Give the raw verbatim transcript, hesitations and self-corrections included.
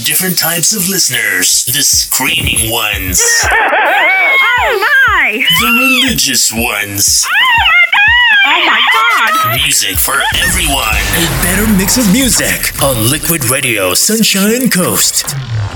different types of listeners. The screaming ones. Oh my! The religious ones. Oh my god! Music for everyone. A better mix of music on Liquid Radio Sunshine Coast.